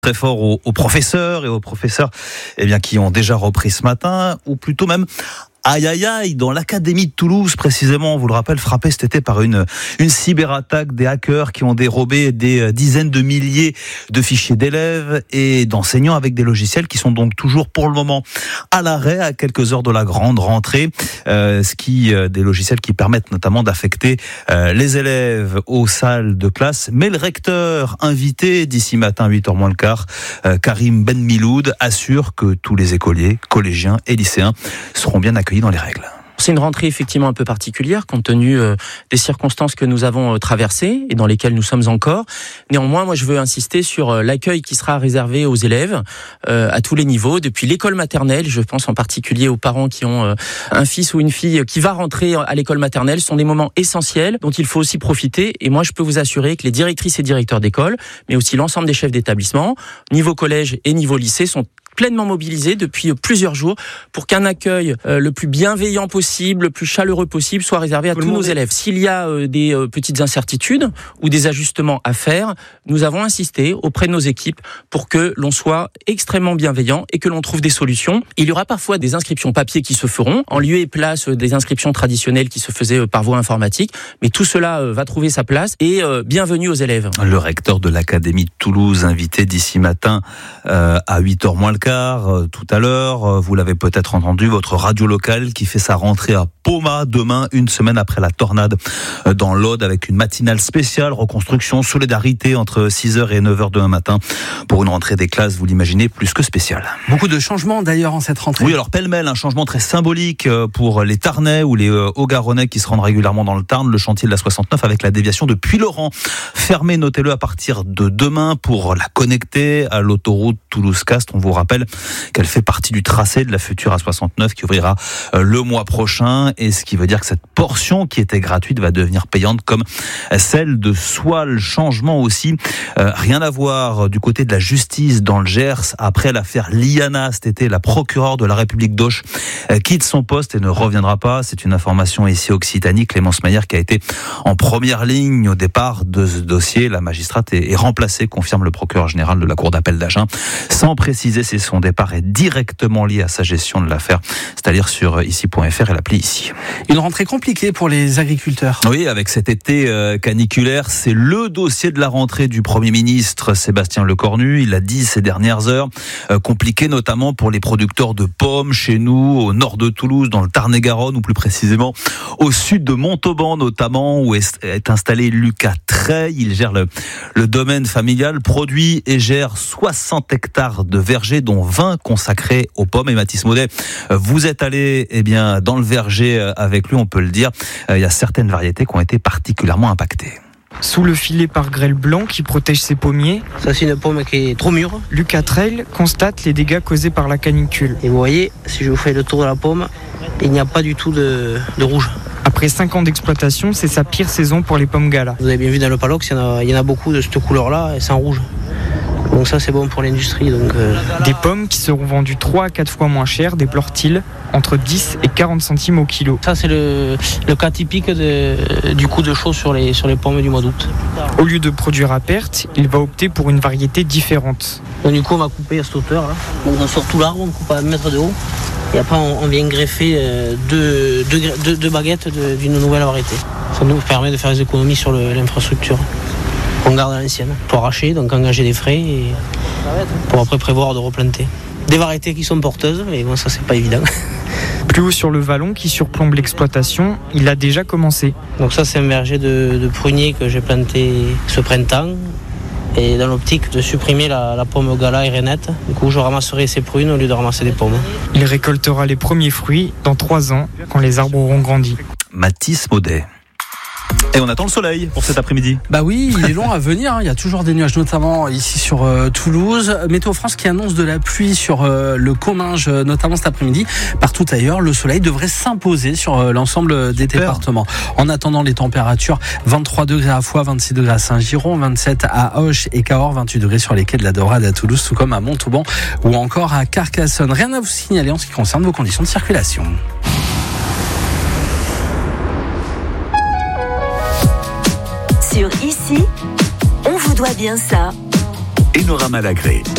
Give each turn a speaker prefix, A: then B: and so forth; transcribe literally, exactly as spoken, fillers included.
A: Très fort aux, aux professeurs et aux professeurs eh bien, qui ont déjà repris ce matin, ou plutôt même aïe aïe aïe dans l'académie de Toulouse précisément, on vous le rappelle, frappé cet été par une, une cyberattaque des hackers qui ont dérobé des dizaines de milliers de fichiers d'élèves et d'enseignants avec des logiciels qui sont donc toujours pour le moment à l'arrêt à quelques heures de la grande rentrée, euh, ce qui, euh, des logiciels qui permettent notamment d'affecter euh, les élèves aux salles de classe. Mais le recteur invité d'ici matin huit heures moins le quart, euh, Karim Ben Miloud, assure que tous les écoliers, collégiens et lycéens seront bien accueillis dans les règles.
B: C'est une rentrée effectivement un peu particulière compte tenu euh, des circonstances que nous avons euh, traversées et dans lesquelles nous sommes encore. Néanmoins, moi je veux insister sur euh, l'accueil qui sera réservé aux élèves euh, à tous les niveaux, depuis l'école maternelle, je pense en particulier aux parents qui ont euh, un fils ou une fille qui va rentrer à l'école maternelle. Ce sont des moments essentiels dont il faut aussi profiter et moi je peux vous assurer que les directrices et directeurs d'école, mais aussi l'ensemble des chefs d'établissement, niveau collège et niveau lycée, sont pleinement mobilisés depuis plusieurs jours pour qu'un accueil euh, le plus bienveillant possible, le plus chaleureux possible soit réservé à tous nos élèves. S'il y a euh, des euh, petites incertitudes ou des ajustements à faire, nous avons insisté auprès de nos équipes pour que l'on soit extrêmement bienveillant et que l'on trouve des solutions. Il y aura parfois des inscriptions papier qui se feront en lieu et place des inscriptions traditionnelles qui se faisaient par voie informatique, mais tout cela euh, va trouver sa place et euh, bienvenue aux élèves.
A: Le recteur de l'Académie de Toulouse invité d'ici matin euh, à huit heures moins le quart, euh, tout à l'heure, euh, vous l'avez peut-être entendu, votre radio locale qui fait sa rentrée à Poma demain, une semaine après la tornade euh, dans l'Aude, avec une matinale spéciale, reconstruction, solidarité entre six heures et neuf heures demain matin pour une rentrée des classes, vous l'imaginez, plus que spéciale.
C: Beaucoup de changements d'ailleurs en cette rentrée.
A: Oui, alors pêle-mêle, un changement très symbolique pour les Tarnais ou les euh, Haut-Garonnais qui se rendent régulièrement dans le Tarn, le chantier de la soixante-neuf avec la déviation de Puylaurens fermé, notez-le, à partir de demain pour la connecter à l'autoroute Toulouse-Castres. On vous rappelle qu'elle fait partie du tracé de la future A soixante-neuf qui ouvrira le mois prochain, et ce qui veut dire que cette portion qui était gratuite va devenir payante comme celle de Soile. Changement aussi, euh, rien à voir du côté de la justice dans le Gers après l'affaire Liana cet été. La procureure de la République d'Auch euh, quitte son poste et ne reviendra pas. C'est une information ici Occitanie. Clémence Maillère qui a été en première ligne au départ de ce dossier. La magistrate est, est remplacée, confirme le procureur général de la Cour d'appel d'Agen, sans préciser si son départ est directement lié à sa gestion de l'affaire, c'est-à-dire sur ici point f r et l'appli ici.
C: Une rentrée compliquée pour les agriculteurs.
A: Oui, avec cet été euh, caniculaire, c'est le dossier de la rentrée du Premier ministre Sébastien Lecornu. Il l'a dit ces dernières heures, euh, compliqué notamment pour les producteurs de pommes chez nous, au nord de Toulouse, dans le Tarn-et-Garonne, ou plus précisément au sud de Montauban notamment, où est, est installé Lucas Treille. Il gère le, le domaine familial, produit et gère soixante hectares de vergers, dont vingt consacrés aux pommes. Et Mathis Maudet, vous êtes allé eh bien, dans le verger avec lui, on peut le dire. Il y a certaines variétés qui ont été particulièrement impactées.
D: Sous le filet par grêle blanc qui protège ses pommiers,
E: ça c'est une pomme qui est trop mûre.
D: Lucas Treille constate les dégâts causés par la canicule.
E: Et vous voyez, si je vous fais le tour de la pomme, il n'y a pas du tout de, de rouge.
D: Après cinq ans d'exploitation, c'est sa pire saison pour les pommes Gala.
E: Vous avez bien vu dans le palox, il y en a, il y en a beaucoup de cette couleur-là et c'est en rouge. Donc ça c'est bon pour l'industrie. Donc euh...
D: Des pommes qui seront vendues trois à quatre fois moins cher, déplore-t-il, entre dix et quarante centimes au kilo.
E: Ça c'est le, le cas typique de, du coup de chaud sur les, sur les pommes du mois d'août.
D: Au lieu de produire à perte, il va opter pour une variété différente.
E: Donc du coup on va couper à cette hauteur là. Donc on sort tout l'arbre, on coupe à un mètre de haut. Et après on, on vient greffer euh, deux, deux, deux, deux baguettes de, d'une nouvelle variété. Ça nous permet de faire des économies sur le, l'infrastructure. On garde l'ancienne pour arracher, donc engager des frais et pour après prévoir de replanter. Des variétés qui sont porteuses, mais bon, ça c'est pas évident.
D: Plus haut sur le vallon qui surplombe l'exploitation, il a déjà commencé.
E: Donc ça c'est un verger de, de prunier que j'ai planté ce printemps. Et dans l'optique de supprimer la, la pomme Gala et Renette, du coup je ramasserai ces prunes au lieu de ramasser des pommes.
D: Il récoltera les premiers fruits dans trois ans, quand les arbres auront grandi.
A: Mathis Maudet. Et on attend le soleil pour cet après-midi.
C: Bah oui, il est long à venir, hein. Il y a toujours des nuages, notamment ici sur euh, Toulouse. Météo France qui annonce de la pluie sur euh, le Comminges, notamment cet après-midi. Partout ailleurs, le soleil devrait s'imposer sur euh, l'ensemble des
A: Super.
C: départements. En attendant les températures, vingt-trois degrés à Foix, vingt-six degrés à Saint-Giron, vingt-sept à Auch et Cahors, vingt-huit degrés sur les quais de la Dorade à Toulouse, tout comme à Montauban ou encore à Carcassonne. Rien à vous signaler en ce qui concerne vos conditions de circulation.
F: Sur Ici, on vous doit bien ça.
G: Enora Malagré.